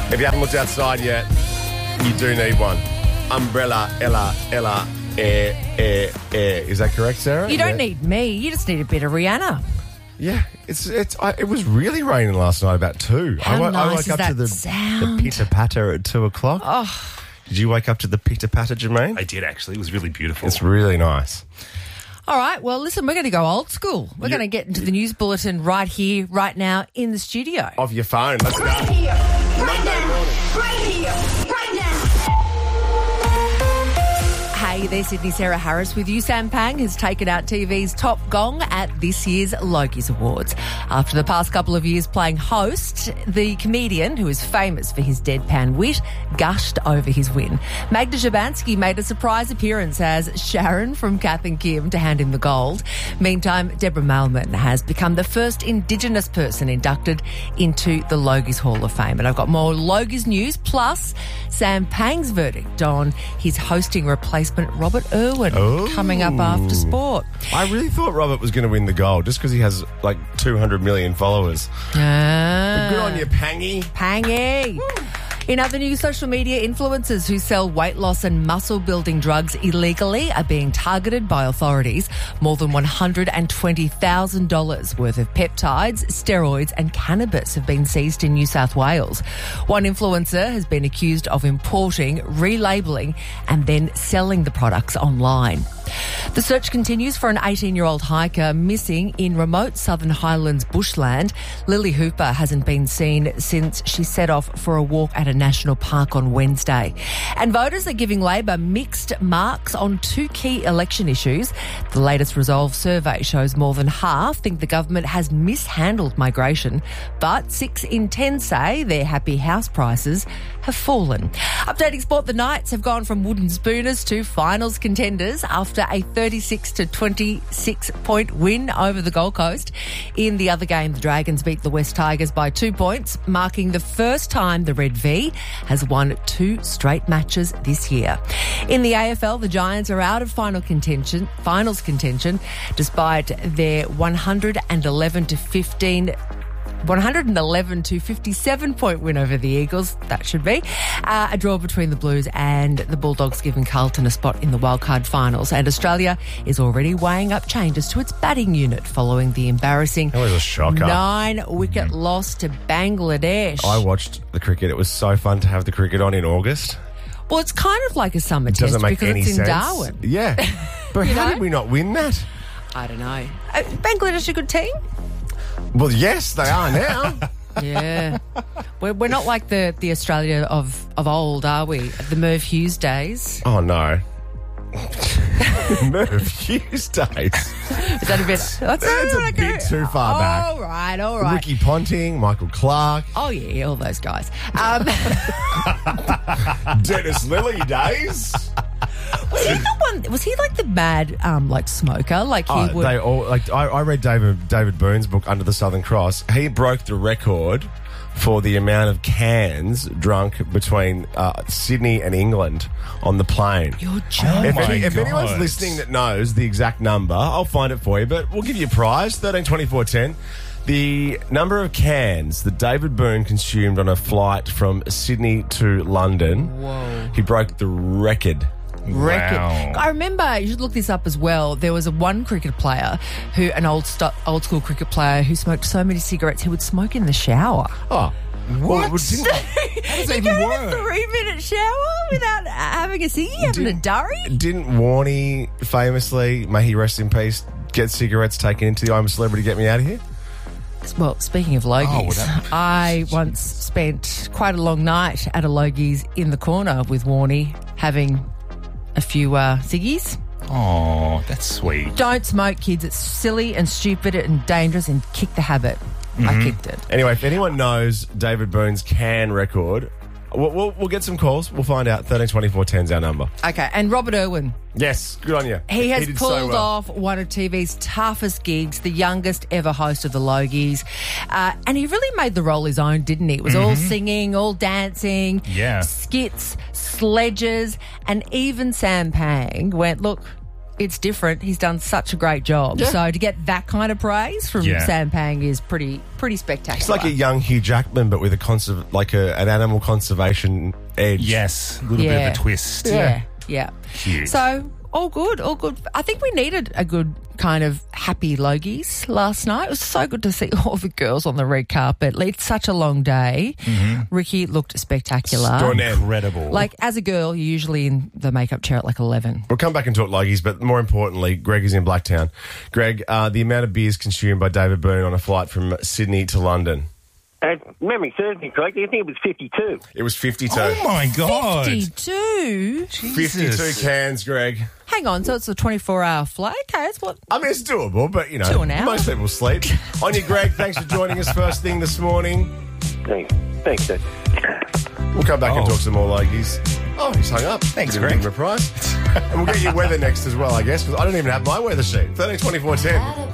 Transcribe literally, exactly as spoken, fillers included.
If you haven't looked outside yet, you do need one. Umbrella, Ella, Ella, air, air, air. Is that correct, Sarah? You don't yeah. need me. You just need a bit of Rihanna. Yeah, it's it's. I, it was really raining last night about two. How I, wo- nice I woke is up that to the, sound? the pitter patter at two o'clock. Oh. Did you wake up to the pitter patter, Jermaine? I did, actually. It was really beautiful. It's really nice. All right, well, listen, we're going to go old school. We're You- going to get into the news bulletin right here, right now, in the studio. Off your phone. Let's go. Right here, right now, right here, right now. Hey there, Sydney. Sarah Harris with you. Sam Pang has taken out T V's top gong at this year's Logies Awards. After the past couple of years playing host, the comedian, who is famous for his deadpan wit, gushed over his win. Magda Szubanski made a surprise appearance as Sharon from Kath and Kim to hand him the gold. Meantime, Deborah Mailman has become the first Indigenous person inducted into the Logies Hall of Fame. And I've got more Logies news, plus Sam Pang's verdict on his hosting replacement, Robert Irwin, Oh. coming up after sport. I really thought Robert was going to win the gold just because he has like two hundred million followers. Ah, Good on you, Pangy. Pangy. In other news, social media influencers who sell weight loss and muscle building drugs illegally are being targeted by authorities. More than one hundred twenty thousand dollars worth of peptides, steroids and cannabis have been seized in New South Wales. One influencer has been accused of importing, relabelling and then selling the products online. The search continues for an eighteen-year-old hiker missing in remote Southern Highlands bushland. Lily Hooper hasn't been seen since she set off for a walk at a national park on Wednesday. And voters are giving Labor mixed marks on two key election issues. The latest Resolve survey shows more than half think the government has mishandled migration, but six in ten say their happy house prices have fallen. Updating sport, the Knights have gone from wooden spooners to finals contenders after a thirty-six to twenty-six point win over the Gold Coast. In the other game, the Dragons beat the West Tigers by two points, marking the first time the Red V has won two straight matches this year. In the A F L, the Giants are out of final contention, finals contention, despite their one hundred eleven to fifteen one hundred eleven to fifty-seven point win over the Eagles, that should be. Uh, a draw between the Blues and the Bulldogs giving Carlton a spot in the wildcard finals. And Australia is already weighing up changes to its batting unit following the embarrassing That was a shocker. nine-wicket loss to Bangladesh. I watched the cricket. It was so fun to have the cricket on in August. Well, it's kind of like a summer test Doesn't make because any it's in sense. Darwin. Yeah. But You how know? did we not win that? I don't know. Uh, Bangladesh a good team? Well, yes, they are now. Yeah. we're, we're not like the, the Australia of, of old, are we? The Merv Hughes days. Oh, no. Merv Hughes days. Is that a bit... That's, That's a bit too far back. All right, all right. Ricky Ponting, Michael Clark, Oh, yeah, all those guys. Um, Dennis Lilly days. was he the one... Was he like the mad, um, like, smoker? Like, he Oh, would... they all like. I, I read David David Boone's book Under the Southern Cross. He broke the record for the amount of cans drunk between uh, Sydney and England on the plane. You're joking. If, my any, if God. anyone's listening that knows the exact number, I'll find it for you. But we'll give you a prize: thirteen twenty four ten. The number of cans that David Boone consumed on a flight from Sydney to London. Whoa. He broke the record. Record. Wow. I remember, you should look this up as well, there was a one cricket player, who an old stu- old school cricket player who smoked so many cigarettes he would smoke in the shower. Oh, What? Well, didn't- How does that You even go in a work? three-minute shower without having a ciggy, having a Didn't- durry? Didn't Warney famously, may he rest in peace, get cigarettes taken into the I'm a Celebrity, get me out of here? Well, speaking of Logies, Oh, well, that- I once spent quite a long night at a Logies in the corner with Warney having a few uh, ciggies. Oh, that's sweet. Don't smoke, kids. It's silly and stupid and dangerous, and kick the habit. Mm-hmm. I kicked it. Anyway, if anyone knows David Boone's can record, we'll, we'll, we'll get some calls. We'll find out. thirteen twenty-four ten's our number. Okay, and Robert Irwin. Yes, good on you. He has did pulled so well. off one of T V's toughest gigs, the youngest ever host of the Logies. Uh, and he really made the role his own, didn't he? It was all singing, all dancing, Yeah. skits, sledges, and even Sam Pang went, look, it's different. He's done such a great job. Yeah. So to get that kind of praise from Yeah. Sam Pang is pretty pretty spectacular. It's like a young Hugh Jackman, but with a conserv- like a, an animal conservation edge. Yes, a little bit Yeah. of a twist. Yeah, yeah. Cute. So all good, all good. I think we needed a good kind of happy Logies last night. It was so good to see all the girls on the red carpet. It's such a long day. Ricky looked spectacular. Stornette. Incredible. Like, as a girl, you're usually in the makeup chair at like eleven. We'll come back and talk Logies, but more importantly, Greg is in Blacktown. Greg, uh, the amount of beers consumed by David Byrne on a flight from Sydney to London. Uh, memory serves me correctly, I think it was fifty-two. It was fifty-two. oh my God. fifty-two? fifty-two cans, Greg. Hang on, so it's a twenty-four hour flight? Okay, it's what? I mean, it's doable, but, you know, Two an hour. most people sleep. On you, Greg. Thanks for joining us first thing this morning. Thanks, thanks, sir. We'll come back and Oh. talk some more Logies. Oh, he's hung up. Thanks, Didn't Greg. give him a prize. And we'll get your weather next as well, I guess, because I don't even have my weather sheet. thirteen twenty-four ten.